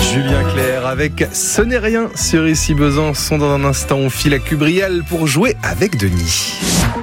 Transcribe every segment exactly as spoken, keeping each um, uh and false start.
Julien Clerc avec Ce n'est rien sur Ici Besançon. Dans un instant, on file à Cubrial pour jouer avec Denis.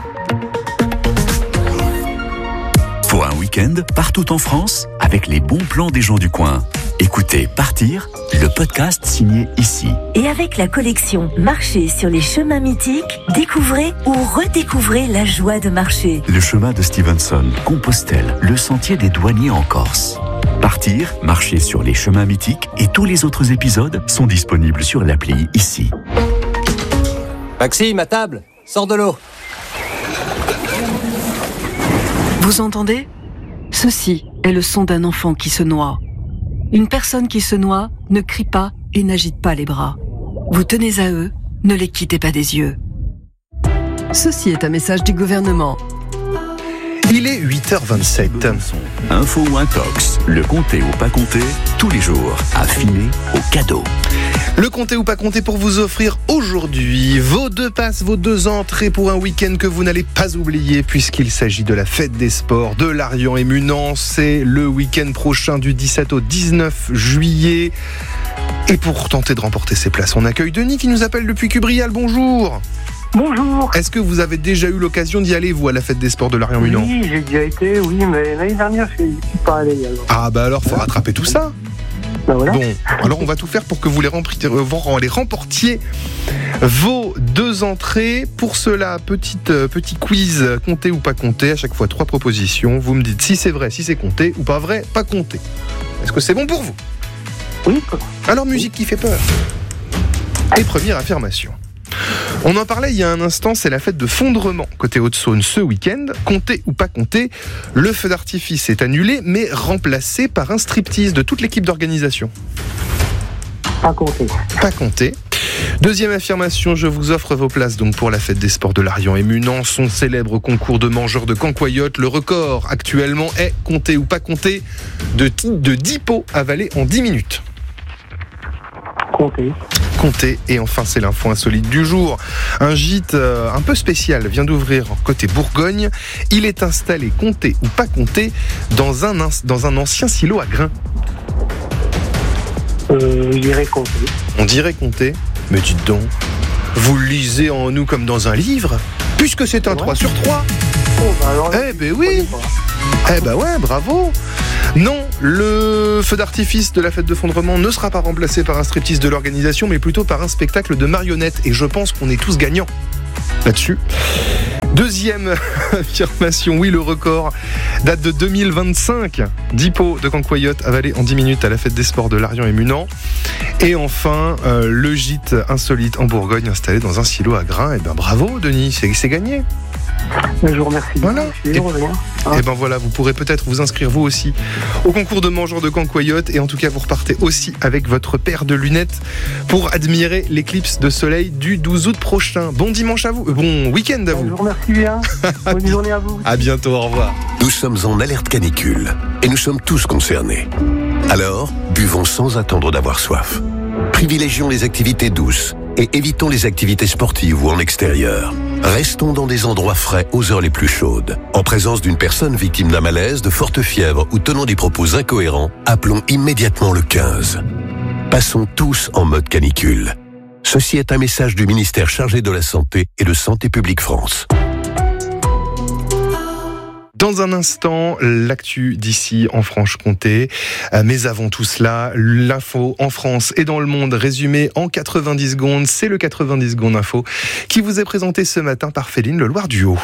Pour un week-end, partout en France, avec les bons plans des gens du coin. Écoutez Partir, le podcast signé Ici. Et avec la collection Marcher sur les chemins mythiques, découvrez ou redécouvrez la joie de marcher. Le chemin de Stevenson, Compostelle, le sentier des douaniers en Corse. Partir, marcher sur les chemins mythiques et tous les autres épisodes sont disponibles sur l'appli Ici. Maxime, à table, sors de l'eau. Vous entendez ? Ceci est le son d'un enfant qui se noie. Une personne qui se noie ne crie pas et n'agite pas les bras. Vous tenez à eux, ne les quittez pas des yeux. Ceci est un message du gouvernement. Il est huit heures vingt-sept. Info ou intox, le compter ou pas compter, tous les jours, affiné au cadeau. Le compter ou pas compter pour vous offrir aujourd'hui vos deux passes, vos deux entrées pour un week-end que vous n'allez pas oublier puisqu'il s'agit de la fête des sports de Larian et Munan. C'est le week-end prochain du dix-sept au dix-neuf juillet. Et pour tenter de remporter ces places, on accueille Denis qui nous appelle depuis Cubrial. Bonjour. Bonjour. Est-ce que vous avez déjà eu l'occasion d'y aller, vous, à la fête des sports de Larian et Munan ? Oui, j'ai déjà été, oui, mais l'année dernière, je ne suis pas allé. Alors. Ah bah alors, faut rattraper tout ça. Ben voilà. Bon, alors on va tout faire pour que vous les, rempli- les remportiez vos deux entrées. Pour cela, petite, euh, petit quiz, compter ou pas compter, à chaque fois trois propositions. Vous me dites si c'est vrai, si c'est compté, ou pas vrai, pas compté. Est-ce que c'est bon pour vous ? Oui. Alors, musique qui fait peur. Et première affirmation. On en parlait il y a un instant, c'est la fête de Fondrement côté Haute-Saône ce week-end. Compté ou pas compté, le feu d'artifice est annulé, mais remplacé par un striptease de toute l'équipe d'organisation. Pas compté. Pas compté. Deuxième affirmation, je vous offre vos places donc pour la fête des sports de Larian et Munan, son célèbre concours de mangeurs de cancoyotes. Le record actuellement est, compté ou pas compté, de, de dix pots avalés en dix minutes. Compté. Compté. Et enfin, c'est l'info insolite du jour. Un gîte euh, un peu spécial vient d'ouvrir côté Bourgogne. Il est installé, compté ou pas compté, dans un, dans un ancien silo à grains. Euh, je dirais compté. On dirait compté, mais dites donc, vous le lisez en nous comme dans un livre, puisque c'est un ouais. trois sur trois. Oh, bah alors, eh ben oui. Eh ben ouais, bravo. Non, le feu d'artifice de la fête de Fondrement ne sera pas remplacé par un striptease de l'organisation, mais plutôt par un spectacle de marionnettes. Et je pense qu'on est tous gagnants là-dessus. Deuxième affirmation, oui, le record date de deux mille vingt-cinq. dix pots de cancoyotes avalés en dix minutes à la fête des sports de Larian et Munan. Et enfin, euh, le gîte insolite en Bourgogne installé dans un silo à grains. Et ben bravo Denis, c'est, c'est gagné. Je vous remercie. Voilà. Je suis heureux, hein. Et ben voilà, vous pourrez peut-être vous inscrire vous aussi au concours de mangeurs de cancoyotes. Et en tout cas, vous repartez aussi avec votre paire de lunettes pour admirer l'éclipse de soleil du douze août prochain. Bon dimanche à vous, euh, bon week-end à vous. Je vous remercie bien. Bonne journée à vous. À bientôt, au revoir. Nous sommes en alerte canicule et nous sommes tous concernés. Alors, buvons sans attendre d'avoir soif. Privilégions les activités douces et évitons les activités sportives ou en extérieur. Restons dans des endroits frais aux heures les plus chaudes. En présence d'une personne victime d'un malaise, de forte fièvre ou tenant des propos incohérents, appelons immédiatement le quinze. Passons tous en mode canicule. Ceci est un message du ministère chargé de la Santé et de Santé publique France. Dans un instant, l'actu d'ici en Franche-Comté. Mais avant tout cela, l'info en France et dans le monde résumée en quatre-vingt-dix secondes. C'est le quatre-vingt-dix secondes info qui vous est présenté ce matin par Féline Le Loir du Haut.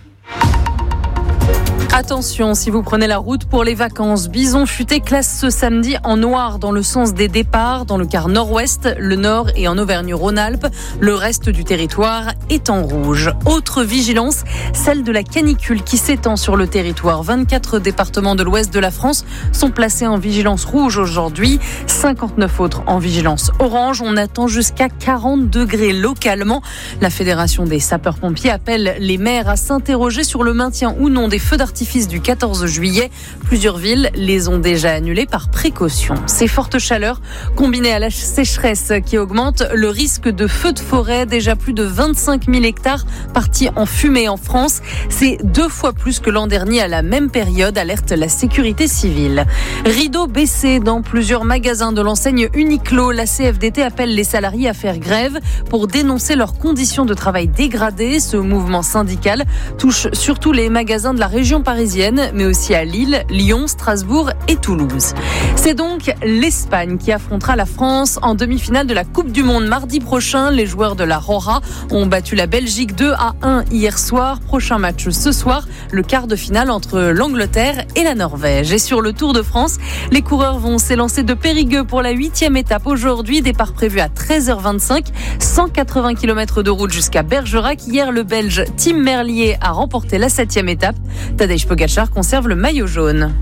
Attention, si vous prenez la route pour les vacances, Bison Futé classe ce samedi en noir dans le sens des départs, dans le quart nord-ouest, le nord et en Auvergne-Rhône-Alpes. Le reste du territoire est en rouge. Autre vigilance, celle de la canicule qui s'étend sur le territoire. vingt-quatre départements de l'ouest de la France sont placés en vigilance rouge aujourd'hui, cinquante-neuf autres en vigilance orange. On attend jusqu'à quarante degrés localement. La Fédération des sapeurs-pompiers appelle les maires à s'interroger sur le maintien ou non des feux d'artifice d'artifice du quatorze juillet. Plusieurs villes les ont déjà annulées par précaution. Ces fortes chaleurs, combinées à la sécheresse qui augmente, le risque de feux de forêt, déjà plus de vingt-cinq mille hectares partis en fumée en France. C'est deux fois plus que l'an dernier à la même période, alerte la sécurité civile. Rideau baissé dans plusieurs magasins de l'enseigne Uniqlo. La C F D T appelle les salariés à faire grève pour dénoncer leurs conditions de travail dégradées. Ce mouvement syndical touche surtout les magasins de la région parisienne, mais aussi à Lille, Lyon, Strasbourg et Toulouse. C'est donc l'Espagne qui affrontera la France en demi-finale de la Coupe du Monde mardi prochain. Les joueurs de la Rora ont battu la Belgique deux à un hier soir. Prochain match ce soir, le quart de finale entre l'Angleterre et la Norvège. Et sur le Tour de France, les coureurs vont s'élancer de Périgueux pour la huitième étape aujourd'hui. Départ prévu à treize heures vingt-cinq, cent quatre-vingts kilomètres de route jusqu'à Bergerac. Hier, le Belge Tim Merlier a remporté la septième étape. Tadej Pogačar conserve le maillot jaune.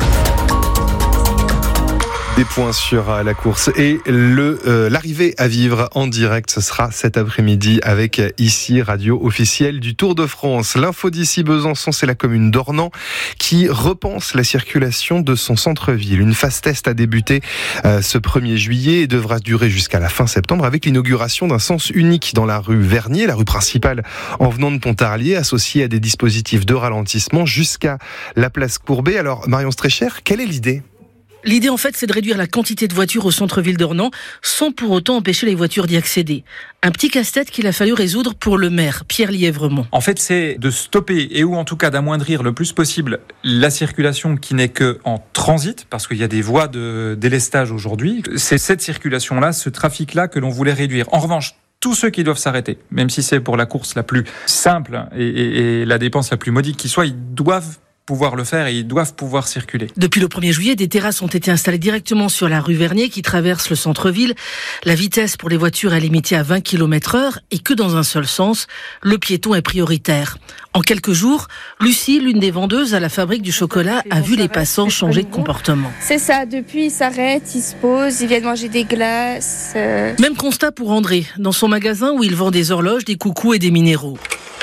Des points sur la course et le euh, l'arrivée à vivre en direct, ce sera cet après-midi avec ici radio officielle du Tour de France. L'info d'ici Besançon, c'est la commune d'Ornans qui repense la circulation de son centre-ville. Une phase test a débuté euh, ce premier juillet et devra durer jusqu'à la fin septembre avec l'inauguration d'un sens unique dans la rue Vernier, la rue principale en venant de Pontarlier, associée à des dispositifs de ralentissement jusqu'à la place Courbet. Alors Marion Strécher, quelle est l'idée ? L'idée, en fait, c'est de réduire la quantité de voitures au centre-ville d'Ornans sans pour autant empêcher les voitures d'y accéder. Un petit casse-tête qu'il a fallu résoudre pour le maire, Pierre Lièvremont. En fait, c'est de stopper et ou en tout cas d'amoindrir le plus possible la circulation qui n'est que en transit, parce qu'il y a des voies de délestage aujourd'hui. C'est cette circulation-là, ce trafic-là que l'on voulait réduire. En revanche, tous ceux qui doivent s'arrêter, même si c'est pour la course la plus simple et, et, et la dépense la plus modique qui soit, ils doivent pouvoir le faire et ils doivent pouvoir circuler. Depuis le premier juillet, des terrasses ont été installées directement sur la rue Vernier qui traverse le centre-ville. La vitesse pour les voitures est limitée à vingt kilomètres heure et que dans un seul sens, le piéton est prioritaire. En quelques jours, Lucie, l'une des vendeuses à la fabrique du chocolat, a vu les passants changer de comportement. C'est ça, depuis ils s'arrêtent, ils se posent, ils viennent manger des glaces. Euh... Même constat pour André, dans son magasin où il vend des horloges, des coucous et des minéraux.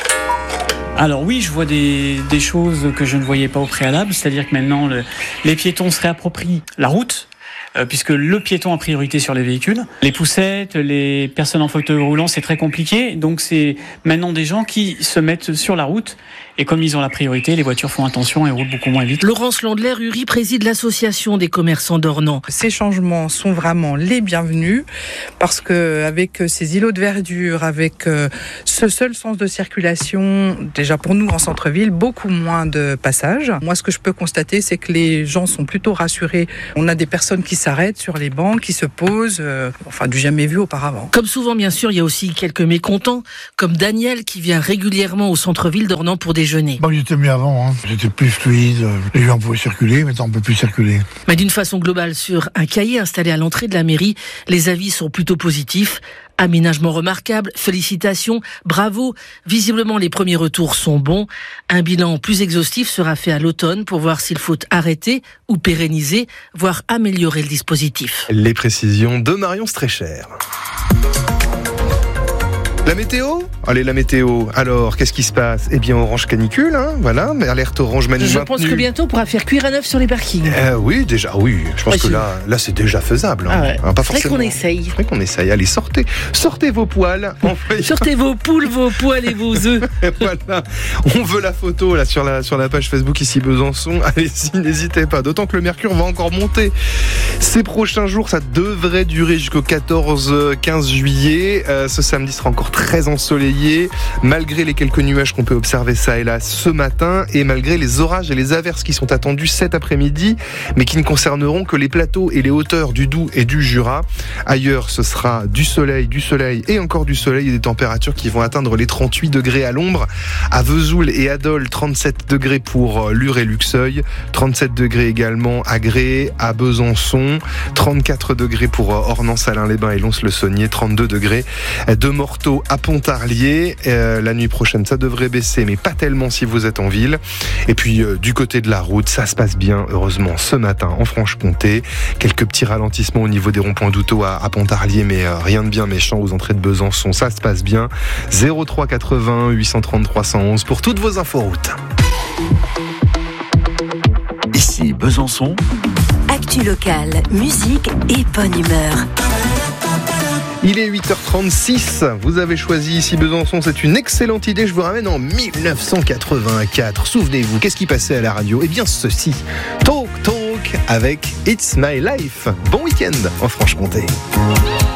Alors oui, je vois des, des choses que je ne voyais pas au préalable, c'est-à-dire que maintenant le, les piétons se réapproprient la route, euh, puisque le piéton a priorité sur les véhicules. Les poussettes, les personnes en fauteuil roulant, c'est très compliqué, donc c'est maintenant des gens qui se mettent sur la route, et comme ils ont la priorité, les voitures font attention et roulent beaucoup moins vite. Laurence Landler-Uri préside l'association des commerçants d'Ornans. Ces changements sont vraiment les bienvenus, parce que avec ces îlots de verdure, avec ce seul sens de circulation, déjà pour nous en centre-ville, beaucoup moins de passages. Moi, ce que je peux constater, c'est que les gens sont plutôt rassurés. On a des personnes qui s'arrêtent sur les bancs, qui se posent, euh, enfin du jamais vu auparavant. Comme souvent, bien sûr, il y a aussi quelques mécontents, comme Daniel qui vient régulièrement au centre-ville d'Ornans pour déjeuner. Bon, j'étais mieux avant, hein. C'était plus fluide, les gens pouvaient circuler, maintenant on ne peut plus circuler. Mais d'une façon globale, sur un cahier installé à l'entrée de la mairie, les avis sont plutôt positifs. Aménagement remarquable, félicitations, bravo. Visiblement, les premiers retours sont bons. Un bilan plus exhaustif sera fait à l'automne pour voir s'il faut arrêter ou pérenniser, voire améliorer le dispositif. Les précisions de Marion Strécher. La météo ? Allez, la météo. Alors, qu'est-ce qui se passe ? Eh bien, orange canicule, hein, voilà, mais alerte orange manu Je maintenue. pense que bientôt on pourra faire cuire à neuf sur les parkings. Euh, oui, déjà, oui. Je pense ouais, que là, là, c'est déjà faisable. Hein. Ah ouais. Hein, pas c'est vrai qu'on essaye. C'est vrai qu'on essaye. Allez, sortez, sortez vos poils. Envoyez... sortez vos poules, vos poils et vos œufs. Voilà. On veut la photo là sur la sur la page Facebook ici Besançon. Allez-y, n'hésitez pas. D'autant que le mercure va encore monter. Ces prochains jours, ça devrait durer jusqu'au quatorze quinze juillet. Euh, ce samedi sera encore très ensoleillé. Malgré les quelques nuages qu'on peut observer ça et là ce matin, et malgré les orages et les averses qui sont attendus cet après-midi, mais qui ne concerneront que les plateaux et les hauteurs du Doubs et du Jura. Ailleurs, ce sera du soleil, du soleil et encore du soleil et des températures qui vont atteindre les trente-huit degrés à l'ombre. À Vesoul et à Dole, trente-sept degrés pour Lure et Luxeuil, trente-sept degrés également à Gré, à Besançon, trente-quatre degrés pour Ornans-Salins-les-Bains et Lons-le-Saunier, trente-deux degrés de Morteau à Pontarlier. Euh, la nuit prochaine, ça devrait baisser, mais pas tellement si vous êtes en ville. Et puis, euh, du côté de la route, ça se passe bien, heureusement, ce matin en Franche-Comté. Quelques petits ralentissements au niveau des ronds-points d'Houtot à, à Pontarlier, mais euh, rien de bien méchant aux entrées de Besançon. Ça se passe bien. zéro trois quatre-vingts huit cent trente trois cent onze pour toutes vos infos routes. ici Besançon. Actu locale, musique et bonne humeur. Il est huit heures trente-six, vous avez choisi ici Besançon, c'est une excellente idée, je vous ramène en dix-neuf cent quatre-vingt-quatre. Souvenez-vous, qu'est-ce qui passait à la radio ? Eh bien ceci, Talk Talk avec It's My Life. Bon week-end en Franche-Comté.